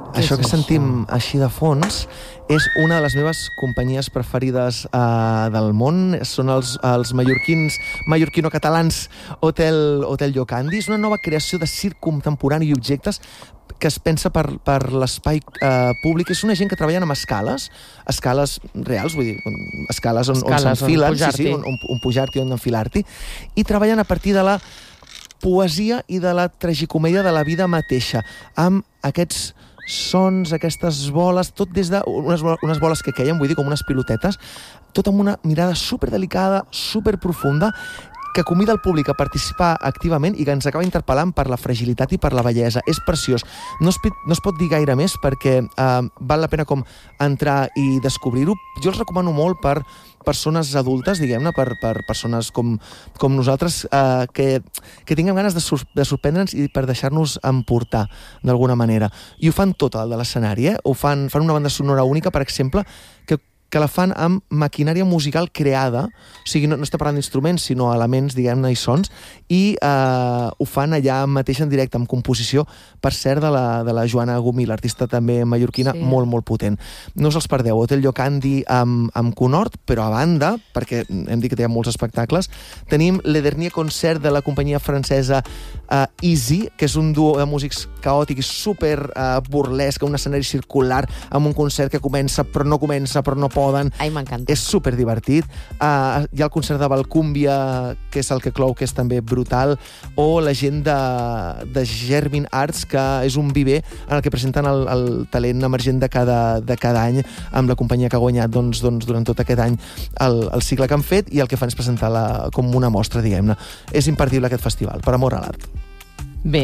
Això que sentim així de fons és una de les meves companyies preferides del món. Són els mallorquino-catalans Hotel Llocandi. És una nova creació de circ contemporani i objectes que es pensa per l'espai públic. És una gent que treballen amb escales reals, vull dir, escales on s'enfilen, on pujar-t'hi, on enfilar-t'hi, i treballen a partir de la poesia i de la tragicomèdia de la vida mateixa, amb aquests sons, aquestes boles, tot des d'unes boles que queien, vull dir, com unes pilotetes, tot amb una mirada superdelicada, superprofunda, que convida el públic a participar activament i que ens acaba interpel·lant per la fragilitat i per la bellesa. És preciós. No es pot dir gaire més perquè val la pena com entrar i descobrir-ho. Jo els recomano molt per persones adultes, diguem-ne, per persones com nosaltres, que tinguem ganes de sorprendre'ns i per deixar-nos emportar d'alguna manera. I ho fan tot, el de l'escenari, Ho fan una banda sonora única, per exemple, que la fan amb maquinària musical creada, o sigui, no està parlant d'instruments, sinó elements, diguem-ne, i sons, i ho fan allà mateix en directe, amb composició, per cert, de la Joana Gomí, l'artista també mallorquina, molt, molt potent. No us els perdeu, Hotel Llocandi amb Conhort, però a banda, perquè hem dit que té molts espectacles, tenim Le Dernier Concert de la companyia francesa Easy, que és un duo de músics caòtic i super burlesc, un escenari circular, amb un concert que comença, però no poden. Ai, m'encanta. És superdivertit. Hi ha el concert de Valcúmbia, que és el que clou, que és també brutal, o la gent de Germin Arts, que és un viver en el que presenten el talent emergent de cada any, amb la companyia que ha guanyat durant tot aquest any el cicle que han fet, i el que fan és presentar-la com una mostra, diguem-ne. És imperdible aquest festival, per amor a l'art. Bé,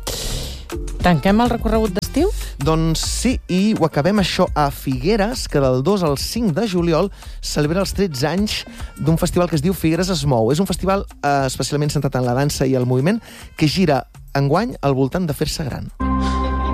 tanquem el recorregut d'estiu? Doncs sí, i ho acabem això a Figueres, que del 2 al 5 de juliol celebra els 13 anys d'un festival que es diu Figueres es mou. És un festival especialment centrat en la dansa i el moviment que gira enguany al voltant de fer-se gran.